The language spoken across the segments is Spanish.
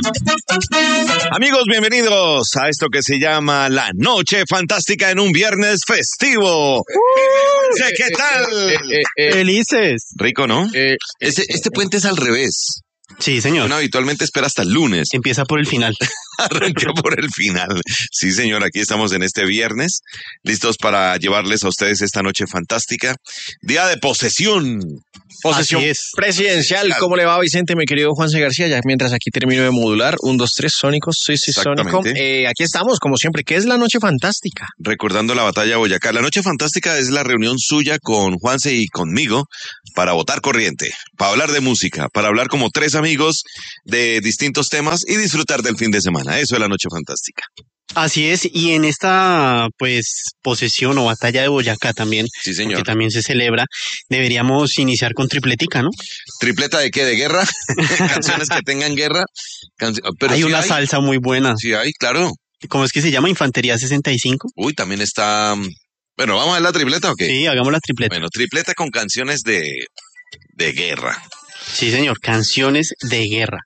Amigos, bienvenidos a esto que se llama La Noche Fantástica en un viernes festivo. ¿Qué tal? Felices. Rico, ¿no? Este puente es al revés. Sí, señor. Uno habitualmente espera hasta el lunes. Empieza por el final. Arranca por el final. Sí, señor, aquí estamos en este viernes, listos para llevarles a ustedes esta noche fantástica. Día de posesión. Posesión presidencial. ¿Cómo le va, Vicente, mi querido Juanse García? Ya mientras aquí termino de modular. 1, 2, 3, sónicos. Sí, sónico. Aquí estamos, como siempre. ¿Qué es la noche fantástica? Recordando la batalla de Boyacá. La noche fantástica es la reunión suya con Juanse y conmigo para votar corriente, para hablar de música, para hablar como tres amigos de distintos temas y disfrutar del fin de semana. Eso es la noche fantástica. Así es, y en esta, posesión o batalla de Boyacá también, sí, señor, que también se celebra, deberíamos iniciar con tripletica, ¿no? ¿Tripleta de qué? ¿De guerra? Canciones que tengan guerra. Pero hay sí una salsa muy buena. Sí hay, claro. ¿Cómo es que se llama? Infantería 65. Uy, también está... Bueno, ¿vamos a ver la tripleta o qué? Sí, hagamos la tripleta. Bueno, tripleta con canciones de guerra. Sí, señor, canciones de guerra.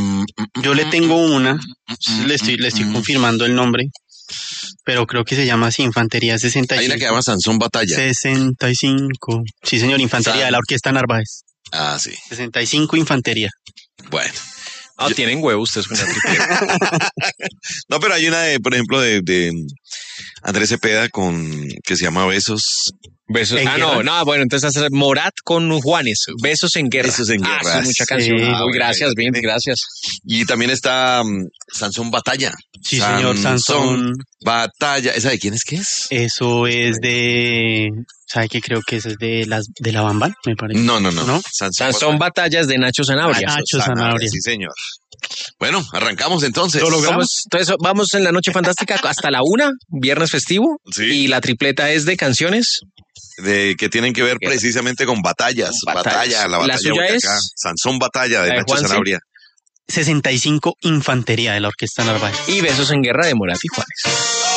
Yo le tengo una, le estoy confirmando el nombre, pero creo que se llama así, Infantería 65. Hay una que se llama Sansón Batalla. 65. Sí, señor, Infantería de la Orquesta Narváez. Ah, sí. 65 Infantería. Bueno. Tienen huevos ustedes con la tripleta. No, pero hay una por ejemplo, de Andrés Cepeda que se llama Besos. Besos. Bueno, entonces hacer Morat con Juanes. Besos en guerra. Besos en guerra. Sí, mucha canción. Muy gracias, bien, gracias. Y también está Sansón Batalla. Sí, señor, Sansón Batalla. ¿Esa de quién es que es? Eso es de... ¿Sabe qué? Creo que eso es de la Bambán, me parece. No. Sansón Batalla es de Nacho Zanabria. Nacho Zanabria. Sí, señor. Bueno, arrancamos entonces. ¿Lo logramos? Entonces vamos en la noche fantástica hasta la 1, viernes festivo. Sí. Y la tripleta es de canciones que tienen que ver precisamente con batallas. La batalla ¿La suya Boyacá. es? Sansón Batalla de Nacho Zanabria. 65 Infantería de la Orquesta Narváez. Y Besos en guerra de Morat y Juanes.